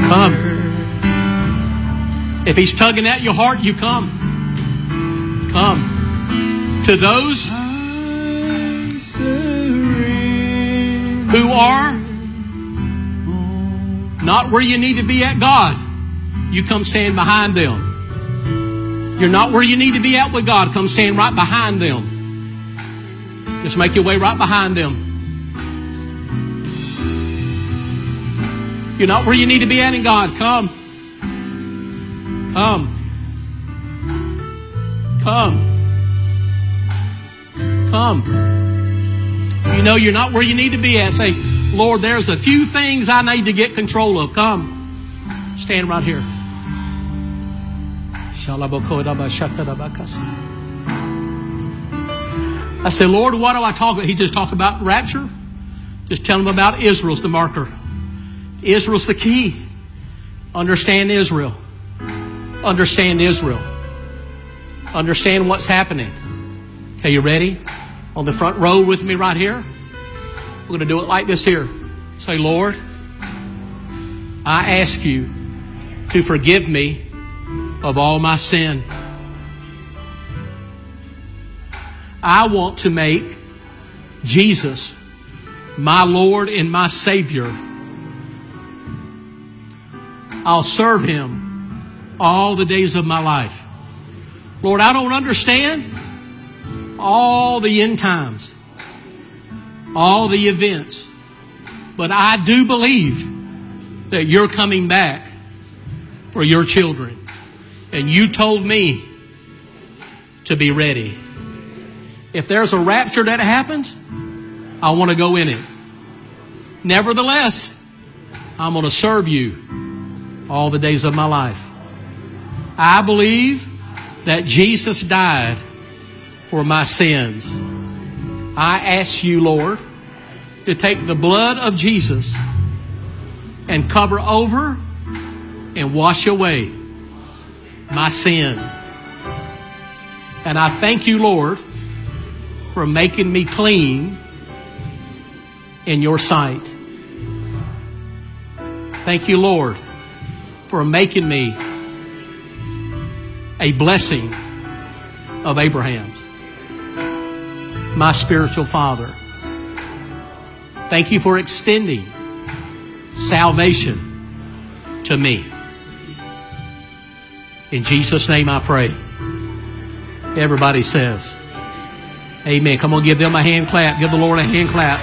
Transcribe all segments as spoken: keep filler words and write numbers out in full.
Come. If He's tugging at your heart, you come. Come. To those who are not where you need to be at God, you come stand behind them. You're not where you need to be at with God, come stand right behind them. Just make your way right behind them. You're not where you need to be at in God, come. Come. Come. Come. You know you're not where you need to be at. Say, Lord, there's a few things I need to get control of. Come. Stand right here. I said, Lord, what do I talk about? He just talked about rapture. Just tell him about Israel's the marker. Israel's the key. Understand Israel. Understand Israel. Understand what's happening. Okay, you ready? On the front row with me right here. We're going to do it like this here. Say, Lord, I ask you to forgive me of all my sin. I want to make Jesus my Lord and my Savior. I'll serve Him all the days of my life. Lord, I don't understand all the end times, all the events, but I do believe that you're coming back for your children. And you told me to be ready. If there's a rapture that happens, I want to go in it. Nevertheless, I'm going to serve you all the days of my life. I believe that Jesus died for my sins. I ask you, Lord, to take the blood of Jesus and cover over and wash away my sin. And I thank you, Lord, for making me clean in your sight. Thank you, Lord, for making me a blessing of Abraham's, my spiritual father. Thank you for extending salvation to me. In Jesus' name I pray. Everybody says, amen. Come on, give them a hand clap. Give the Lord a hand clap.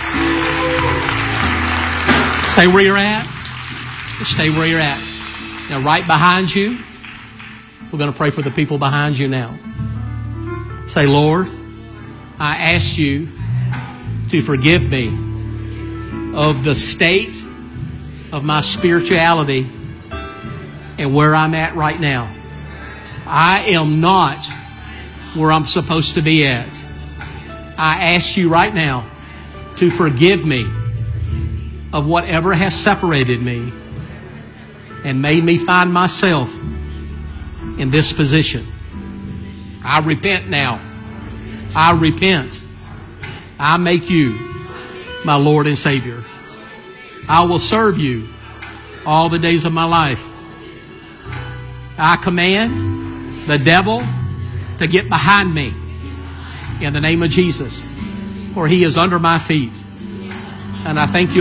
Stay where you're at. Stay where you're at. Now, right behind you, we're going to pray for the people behind you now. Say, Lord, I ask you to forgive me of the state of my spirituality and where I'm at right now. I am not where I'm supposed to be at. I ask you right now to forgive me of whatever has separated me and made me find myself in this position. I repent now. I repent. I make you my Lord and Savior. I will serve you all the days of my life. I command the devil to get behind me in the name of Jesus, for he is under my feet. And I thank you.